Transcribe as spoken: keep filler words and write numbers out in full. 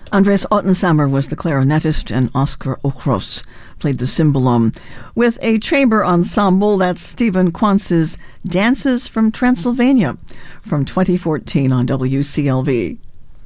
Andres Ottensamer was the clarinetist, and Oscar Ochros played the cymbalum. With a chamber ensemble, that's Stephen Quantz's Dances from Transylvania from twenty fourteen on W C L V.